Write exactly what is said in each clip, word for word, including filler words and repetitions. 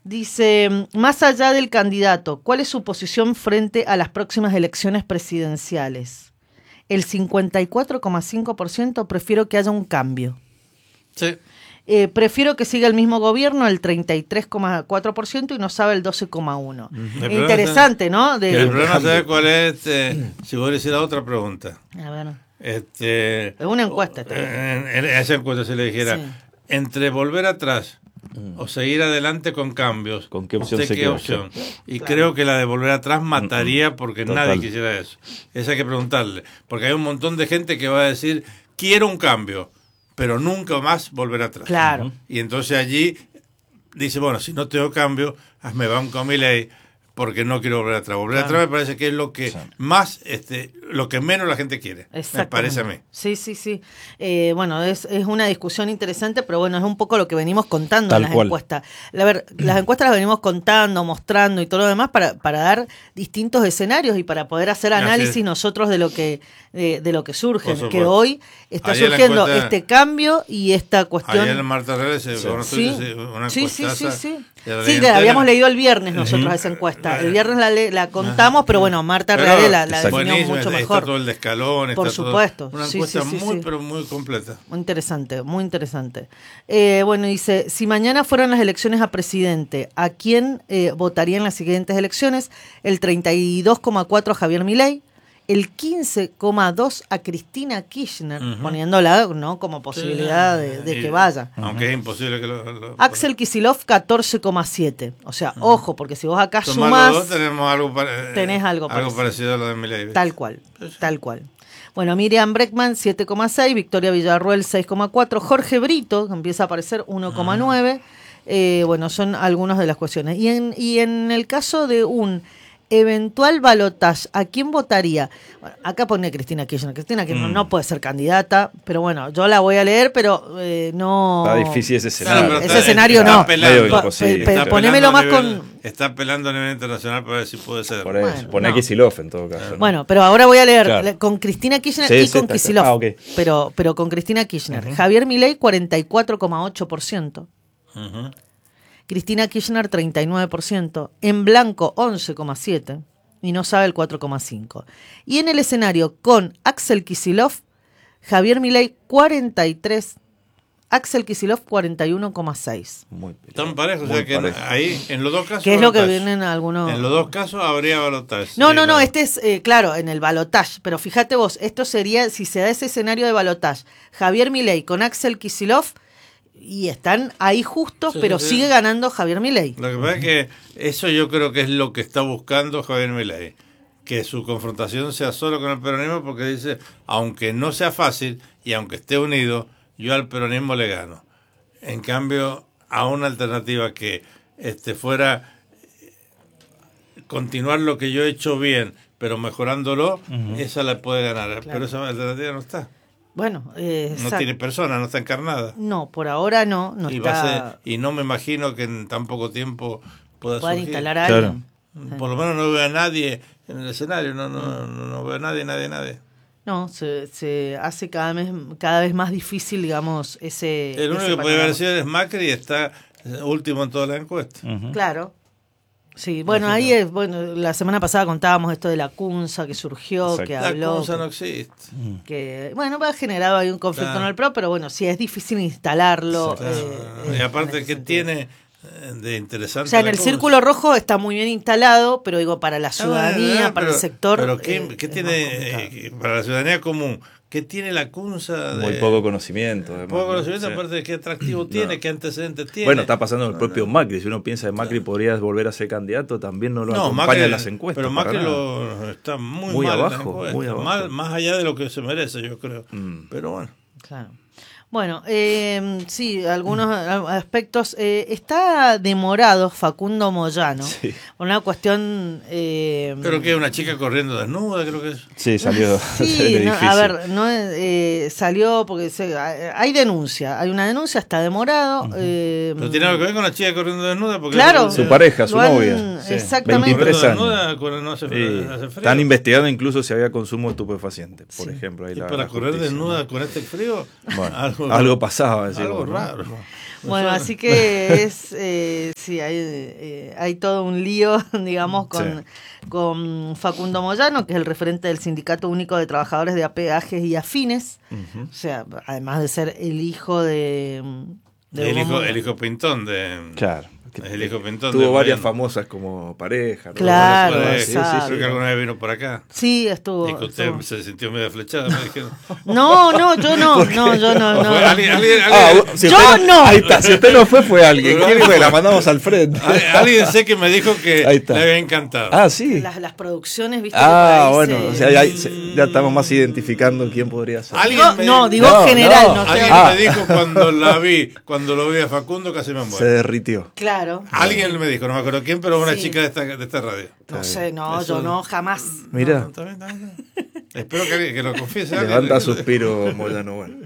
Dice, más allá del candidato, ¿cuál es su posición frente a las próximas elecciones presidenciales? El cincuenta y cuatro coma cinco por ciento prefiero que haya un cambio. Sí. Eh, prefiero que siga el mismo gobierno, el treinta y tres coma cuatro por ciento, y no sabe el doce coma uno por ciento. Uh-huh. Interesante, ¿no? De, el problema, ¿sabes cuál es? Este, si vos le hicieras otra pregunta. A ver. Este, es una encuesta. Este. En, en esa encuesta se le dijera, sí. entre volver atrás mm. o seguir adelante con cambios, ¿con qué opción ¿usted se qué opción? Y claro. creo que la de volver atrás mataría porque Total. nadie quisiera eso. Esa hay que preguntarle, porque hay un montón de gente que va a decir, quiero un cambio, pero nunca más volver atrás. Claro. Y entonces allí dice, bueno, si no tengo cambio, hazme banco a mi ley, porque no quiero volver atrás. Volver claro. atrás me parece que es lo que sí. más, este, lo que menos la gente quiere. Me parece a mí. Sí, sí, sí. Eh, bueno, es, es una discusión interesante, pero bueno, es un poco lo que venimos contando Tal en las cual. encuestas. A ver, las encuestas las venimos contando, mostrando y todo lo demás para, para dar distintos escenarios y para poder hacer análisis Gracias. nosotros de lo que de, de lo que surge. Que hoy está ayer surgiendo encuesta, este cambio y esta cuestión. Ayer en Marta Redes, sí. Bueno, sí. una sí, sí, sí, sí. Sí, la habíamos leído el viernes nosotros uh-huh. esa encuesta. El viernes la, la contamos, uh-huh. pero bueno, Marta pero, Reale la, la definió mucho mejor. Está todo el de escalón. Por está supuesto. Todo, una sí, encuesta sí, sí, muy, sí. pero muy completa. Muy interesante, muy interesante. Eh, bueno, dice, si mañana fueran las elecciones a presidente, ¿a quién eh, votaría en las siguientes elecciones? El treinta y dos coma cuatro a Javier Milei, el quince coma dos a Cristina Kirchner, uh-huh. poniéndola no como posibilidad sí, de, de y, que vaya. Aunque uh-huh. es imposible que lo... lo Axel Kicillof, catorce coma siete. O sea, uh-huh. ojo, porque si vos acá sumás... Dos, tenemos algo, para, tenés algo, algo parecido. parecido a lo de Milei. Tal cual, sí. tal cual. Bueno, Miriam Breckman, siete coma seis, Victoria Villarruel, seis coma cuatro, Jorge Brito, que empieza a aparecer, uno coma nueve. Uh-huh. Eh, bueno, son algunas de las cuestiones. Y en, y en el caso de un eventual balotaje, ¿a quién votaría? Bueno, acá pone Cristina Kirchner. Cristina Kirchner mm. no puede ser candidata, pero bueno, yo la voy a leer, pero eh, no... Está difícil ese escenario. No, ese está, escenario está no. Pelando, po, pe, pe, ponémelo más nivel, con... Está apelando a nivel internacional para ver si puede ser. Por eso, bueno, pone no. Kicillof en todo caso. ¿no? Bueno, pero ahora voy a leer claro. con Cristina Kirchner sí, y sí, con Kicillof. Ah, okay. pero, pero con Cristina Kirchner. Uh-huh. Javier Milei, cuarenta y cuatro coma ocho por ciento. Uh-huh. Cristina Kirchner, treinta y nueve por ciento. En blanco, once coma siete por ciento. Y no sabe el cuatro coma cinco. Y en el escenario con Axel Kicillof, Javier Milei cuarenta y tres, Axel Kicillof cuarenta y uno coma seis. Muy tan parejo, o sea que parejo. ahí en los dos casos. ¿Qué es lo que vienen algunos? En los dos casos habría balotaje. No, no, no, este es eh, claro, en el balotaje, pero fíjate vos, esto sería si se da ese escenario de balotaje, Javier Milei con Axel Kicillof y están ahí justos, sí, pero sí. sigue ganando Javier Milei. Lo que pasa es que eso yo creo que es lo que está buscando Javier Milei, que su confrontación sea solo con el peronismo, porque dice, aunque no sea fácil y aunque esté unido, yo al peronismo le gano. En cambio, a una alternativa que este fuera continuar lo que yo he hecho bien, pero mejorándolo, uh-huh. esa la puede ganar, claro. pero esa alternativa no está. Bueno, eh, no tiene persona, no está encarnada. No, por ahora no. no y, está... va a ser, y no me imagino que en tan poco tiempo pueda Puedan surgir. instalar a alguien. Claro. Por lo menos no veo a nadie en el escenario, no, no, no, no veo a nadie, nadie, nadie. No, se, se hace cada vez, cada vez más difícil, digamos, ese... El único ese que puede haber sido es Macri y está último en todas las encuestas. Uh-huh. Claro. Sí, bueno, ahí es, bueno, la semana pasada contábamos esto de la CUNSA que surgió, Exacto. que habló. La CUNSA que, no existe. Que, bueno, ha generado ahí un conflicto claro. en el P R O, pero bueno, sí es difícil instalarlo. Claro. Eh, y aparte, ¿qué tiene de interesante? O sea, en el CUNSA? Círculo Rojo está muy bien instalado, pero digo, para la ciudadanía, ah, pero, para el sector. Pero ¿qué, eh, ¿qué tiene eh, para la ciudadanía común? ¿Qué tiene la CUNSA? Muy de... poco conocimiento. Además, poco conocimiento, sí. aparte de qué atractivo tiene, no. qué antecedentes tiene. Bueno, está pasando en el propio no, no. Macri. Si uno piensa que Macri claro. podría volver a ser candidato, también no lo no, acompaña Macri, en las encuestas. Pero Macri lo, está muy, muy mal abajo, muy abajo. Mal, más allá de lo que se merece, yo creo. Mm. Pero bueno. Claro. Bueno, eh, sí, algunos aspectos. Eh, está demorado Facundo Moyano. Sí. Una cuestión... Eh, ¿Pero qué? ¿Una chica corriendo desnuda? Creo que es. Sí, salió sí, del no, edificio. a ver, no eh, salió porque se, hay denuncia. Hay una denuncia, está demorado. Uh-huh. Eh, ¿Pero tiene algo que ver con la chica corriendo desnuda? Porque claro. Su pareja, su han, novia. Sí. Exactamente. veintitrés años. Desnuda, cuando no hace, sí. hace frío. Están investigando incluso si había consumo de estupefacientes, por sí. ejemplo. Ahí ¿Y la, para la correr justicia, desnuda ¿no? con este frío? Bueno, algo, algo pasaba. Algo decimos, raro. ¿no? Bueno, así que es, eh, sí, hay, eh, hay todo un lío, digamos, con, sí. con Facundo Moyano, que es el referente del Sindicato Único de Trabajadores de Apeajes y Afines, uh-huh. o sea, además de ser el hijo de... de el, hijo, el hijo Pintón de... Claro. El hijo Pintón tuvo de varias famosas como pareja, ¿no? Claro, sí, sí, creo que alguna vez vino por acá. Sí, estuvo. Y que usted estuvo. se sintió medio flechada, me dijeron. No, no, yo no, no, yo no, no. ¿Alguien, alguien, ah, alguien? Si yo no, no. Ahí está, si usted no fue, fue alguien. ¿Quién fue? La mandamos al frente. Alguien sé que me dijo que le había encantado. Ah, sí. Las, las producciones, viste. Ah, bueno, se... o sea, ya, ya estamos más identificando quién podría ser. No, me... no, digo no, general. no. No, alguien ah. me dijo cuando la vi, cuando lo vi a Facundo, casi me muero. Se derritió. Claro. Alguien me dijo, no me acuerdo quién, pero una sí. chica de esta, de esta radio. No sé, no, Eso... yo no, jamás. Mira. No, está bien, está bien. Espero que, que lo confiese. Levanta suspiro, Moyano. Bueno.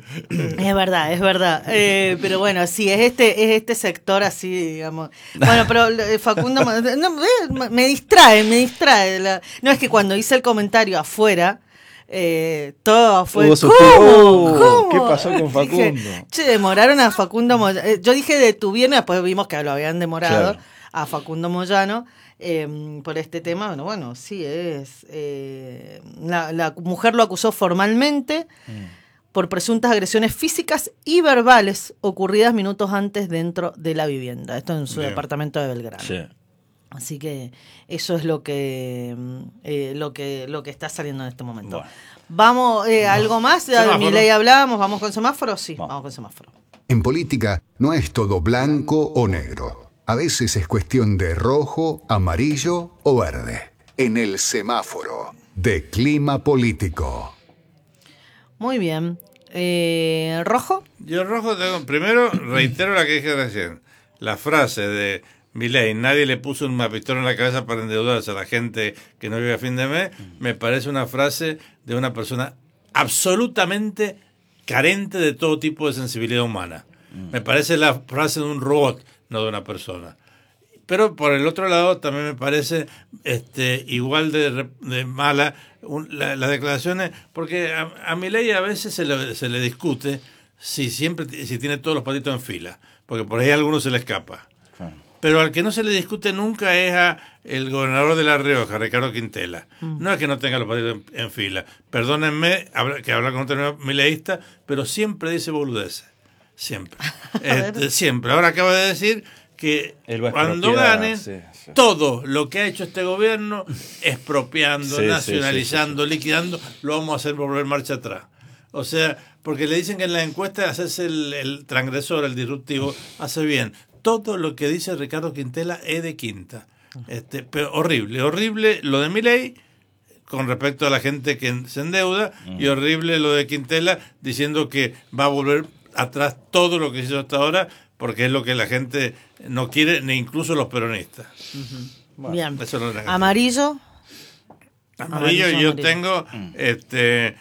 Es verdad, es verdad. Eh, pero bueno, sí, es este, es este sector así, digamos. Bueno, pero eh, Facundo no, me distrae, me distrae. La... No, es que cuando hice el comentario afuera, eh, todo fue. ¿Cómo? ¿Cómo? ¿Qué pasó con Facundo? Dije, che, demoraron a Facundo Moyano. Yo dije detuvieron, después vimos que lo habían demorado. Claro. A Facundo Moyano eh, por este tema. Bueno, bueno, sí es. Eh, la, la mujer lo acusó formalmente mm. por presuntas agresiones físicas y verbales ocurridas minutos antes dentro de la vivienda. Esto en su Bien. departamento de Belgrano. Sí. Así que eso es lo que eh, lo que lo que está saliendo en este momento. Bueno. Vamos, eh, ¿algo más? De mi ley hablábamos, ¿vamos con semáforo? Sí, vamos. vamos con semáforo. En política no es todo blanco o negro. A veces es cuestión de rojo, amarillo o verde. En el semáforo de clima político. Muy bien. Eh, ¿Rojo? Yo rojo tengo, primero reitero la que dije recién. La frase de Milei, nadie le puso una pistola en la cabeza para endeudarse a la gente que no vive a fin de mes, me parece una frase de una persona absolutamente carente de todo tipo de sensibilidad humana. Me parece la frase de un robot, no de una persona. Pero por el otro lado también me parece este, igual de, de mala un, la, las declaraciones, porque a, a Milei a veces se le, se le discute si siempre si tiene todos los patitos en fila, porque por ahí a algunos se le escapa. Pero al que no se le discute nunca es a el gobernador de La Rioja, Ricardo Quintela. Mm. No es que no tenga los patitos en, en fila. Perdónenme que habla con un término mileísta, pero siempre dice boludeces. Siempre. este, siempre. Ahora acaba de decir que cuando ganen, sí, sí. todo lo que ha hecho este gobierno, expropiando, sí, nacionalizando, sí, sí, sí, sí. liquidando, lo vamos a hacer volver marcha atrás. O sea, porque le dicen que en la encuesta hacerse el, el transgresor, el disruptivo, hace bien. Todo lo que dice Ricardo Quintela es de quinta. Este, pero horrible, horrible lo de Milei con respecto a la gente que se endeuda mm. y horrible lo de Quintela diciendo que va a volver atrás todo lo que se hizo hasta ahora porque es lo que la gente no quiere, ni incluso los peronistas. Uh-huh. Bueno, Bien. Eso es amarillo. Amarillo, amarillo yo amarillo. tengo mm. este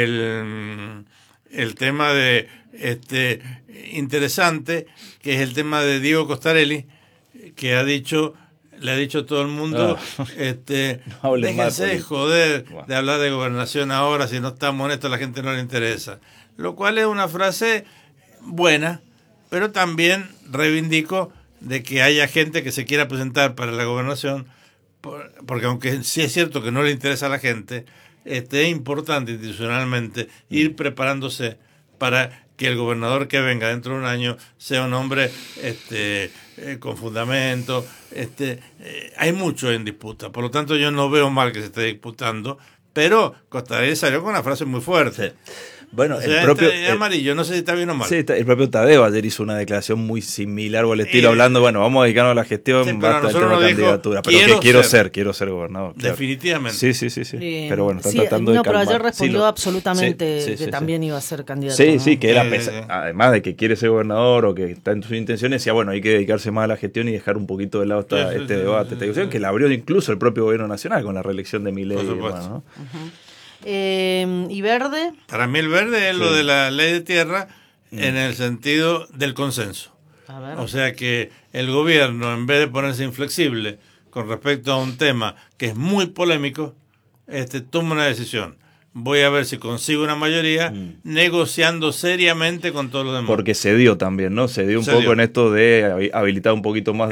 el, el tema de este interesante, que es el tema de Diego Costarelli, que ha dicho, le ha dicho a todo el mundo, oh. este, no déjense de joder wow. de hablar de gobernación ahora, si no estamos honestos, a la gente no le interesa. Lo cual es una frase buena, pero también reivindico de que haya gente que se quiera presentar para la gobernación, porque aunque sí es cierto que no le interesa a la gente, este, es importante institucionalmente ir preparándose para que el gobernador que venga dentro de un año sea un hombre este, eh, con fundamento. Este, eh, hay mucho en disputa, por lo tanto yo no veo mal que se esté disputando, pero Costarelli salió con una frase muy fuerte. Sí. Bueno, o sea, el propio este, amarillo, no sé si está bien o mal. Sí, está, el propio Tadeo ayer hizo una declaración muy similar o el estilo, eh, hablando, bueno, vamos a dedicarnos a la gestión, sí, basta del tema de candidatura, pero quiero que quiero ser, ser, quiero ser gobernador. Claro. Definitivamente. Sí, sí, sí, sí. Eh, pero bueno, están sí, tratando no, de calmar. No, pero ayer respondió sí, lo, absolutamente sí, sí, que sí, también sí. iba a ser candidato. Sí, ¿no? sí, que era, eh, pesa, eh. además de que quiere ser gobernador o que está en sus intenciones, decía, bueno, hay que dedicarse más a la gestión y dejar un poquito de lado esta, sí, este sí, debate, sí, esta discusión, sí. que la abrió incluso el propio gobierno nacional con la reelección de Milei. Por supuesto. Bueno, ¿no? Uh-huh. eh, ¿Y verde? Para mí el verde es sí. lo de la ley de tierra, en el sentido del consenso. A ver. O sea que el gobierno, en vez de ponerse inflexible con respecto a un tema que es muy polémico, este, toma una decisión. voy a ver si consigo una mayoría mm. negociando seriamente con todos los demás. Porque se dio también, ¿no? Se dio un se poco dio. en esto de habilitar un poquito más